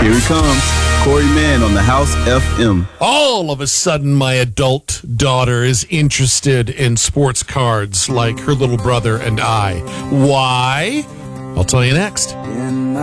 Here he comes. Corey Mann on the House FM. All of a sudden, my adult daughter is interested in sports cards like her little brother and I. Why? I'll tell you next.